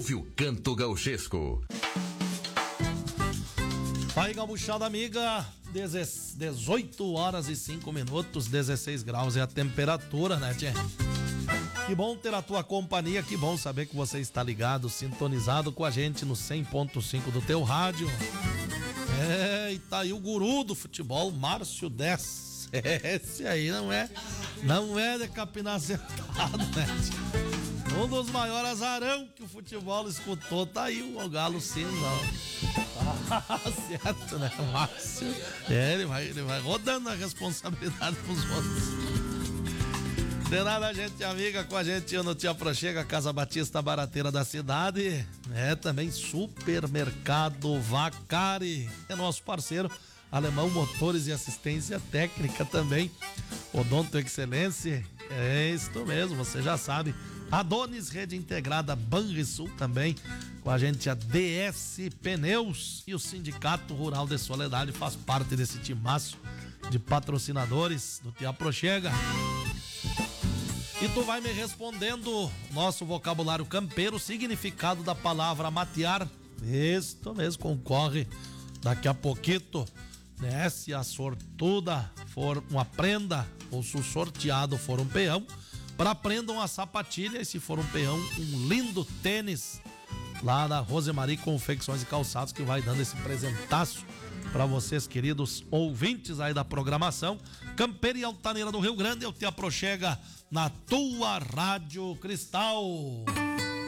ouve o canto gauchesco. Aí, gauchada amiga, 18 horas e 5 minutos, 16 graus é a temperatura, né, tchê? Que bom ter a tua companhia, que bom saber que você está ligado, sintonizado com a gente no 100.5 do teu rádio. E tá aí o guru do futebol, Márcio 10. Esse aí não é de capinar sentado, né? Um dos maiores azarão que o futebol escutou, tá aí o Galo Cinza. Certo, né, Márcio? Ele vai rodando a responsabilidade pros outros. De nada, a gente amiga com a gente no Tia Prochega, Casa Batista Barateira da cidade. Também Supermercado Vacari. É nosso parceiro, Alemão Motores e Assistência Técnica também. Odonto Excelência. É isso mesmo, você já sabe. Adonis Rede Integrada Banrisul também. Com a gente a DS Pneus. E o Sindicato Rural de Soledade faz parte desse timaço de patrocinadores do Tia Prochega. E tu vai me respondendo nosso vocabulário campeiro, o significado da palavra matear. Isso mesmo, concorre daqui a pouquinho, né? Se a sortuda for uma prenda ou se o sorteado for um peão, para prenda uma sapatilha e se for um peão, um lindo tênis lá da Rosemarie Confecções e Calçados, que vai dando esse presentaço para vocês, queridos ouvintes aí da programação. Campeira e Altaneira do Rio Grande, eu te aproxega na tua Rádio Cristal.